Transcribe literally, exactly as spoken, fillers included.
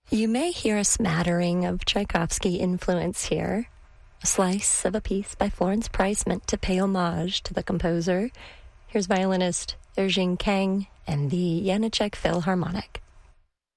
You may hear a smattering of Tchaikovsky influence here. A slice of a piece by Florence Price meant to pay homage to the composer. Here's violinist Erjing Kang and the Janacek Philharmonic.